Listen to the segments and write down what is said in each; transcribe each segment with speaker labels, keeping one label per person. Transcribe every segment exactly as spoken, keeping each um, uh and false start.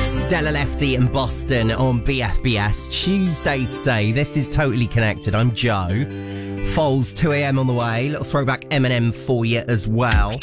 Speaker 1: Stella Lefty and Boston on B F B S. Tuesday today. This is Totally Connected. I'm Joe. Foles, two a.m. on the way. Little throwback Eminem for you as well.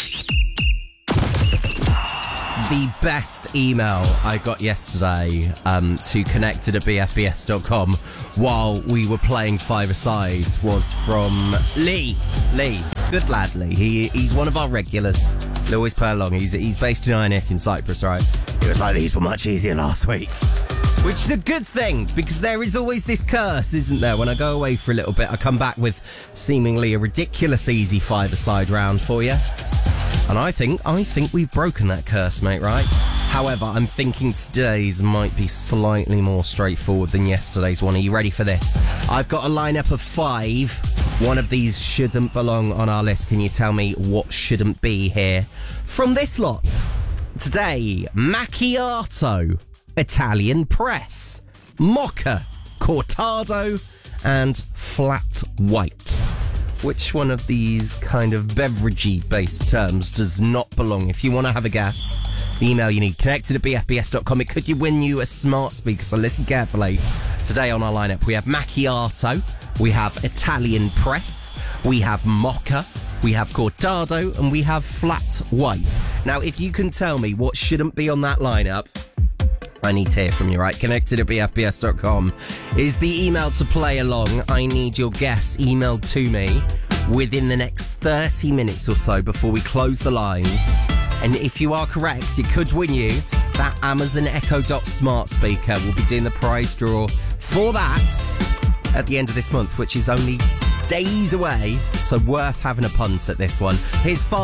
Speaker 1: The best email I got yesterday um, to connected at b f b s dot com while we were playing five-a-side was from Lee. Lee. Good lad, Lee. He, he's one of our regulars. He'll always play along. He's, he's based in Ionic in Cyprus, right? It was like, these were much easier last week. Which is a good thing, because there is always this curse, isn't there? When I go away for a little bit, I come back with seemingly a ridiculous easy five-a-side round for you. And I think, I think we've broken that curse, mate, right? However, I'm thinking today's might be slightly more straightforward than yesterday's one. Are you ready for this? I've got a lineup of five. One of these shouldn't belong on our list. Can you tell me what shouldn't be here? From this lot. Today, macchiato, Italian press, mocha, cortado, and flat white. Which one of these kind of beveragey based terms does not belong? If you want to have a guess, the email you need, connected at b f b s dot com. It could win you a smart speaker, so listen carefully. Today on our lineup, we have macchiato, we have Italian press, we have mocha, we have cortado, and we have flat white. Now, if you can tell me what shouldn't be on that lineup, I need to hear from you, right? Connected at b f b s dot com is the email to play along. I need your guess emailed to me within the next thirty minutes or so before we close the lines. And if you are correct, it could win you that Amazon Echo Dot smart speaker. We'll be doing the prize draw for that at the end of this month, which is only days away, so worth having a punt at this one. Here's Far